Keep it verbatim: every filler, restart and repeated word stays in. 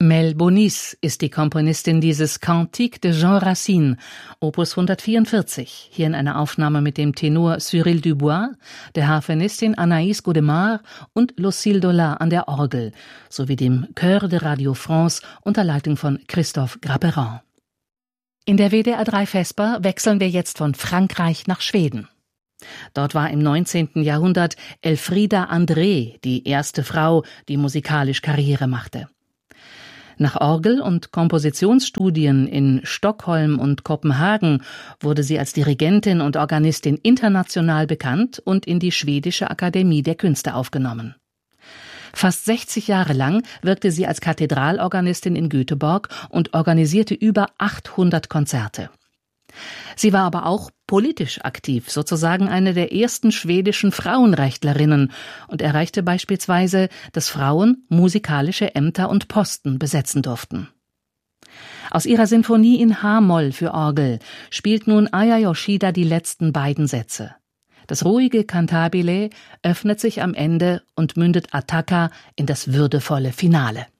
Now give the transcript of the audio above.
Mel Bonis ist die Komponistin dieses Cantique de Jean Racine, Opus hundertvierundvierzig, hier in einer Aufnahme mit dem Tenor Cyril Dubois, der Harfenistin Anaïs Godemar und Lucille Dolat an der Orgel, sowie dem Chœur de Radio France unter Leitung von Christophe Grapperand. In der W D R drei Vesper wechseln wir jetzt von Frankreich nach Schweden. Dort war im neunzehnten Jahrhundert Elfriede André die erste Frau, die musikalisch Karriere machte. Nach Orgel- und Kompositionsstudien in Stockholm und Kopenhagen wurde sie als Dirigentin und Organistin international bekannt und in die Schwedische Akademie der Künste aufgenommen. Fast sechzig Jahre lang wirkte sie als Kathedralorganistin in Göteborg und organisierte über achthundert Konzerte. Sie war aber auch politisch aktiv, sozusagen eine der ersten schwedischen Frauenrechtlerinnen und erreichte beispielsweise, dass Frauen musikalische Ämter und Posten besetzen durften. Aus ihrer Sinfonie in H-Moll für Orgel spielt nun Aya Yoshida die letzten beiden Sätze. Das ruhige Cantabile öffnet sich am Ende und mündet Attacca in das würdevolle Finale.